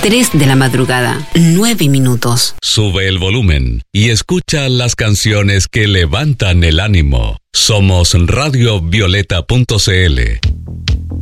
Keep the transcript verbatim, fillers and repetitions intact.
tres de la madrugada, nueve minutos. Sube el volumen y escucha las canciones que levantan el ánimo. Somos radio violeta punto c l.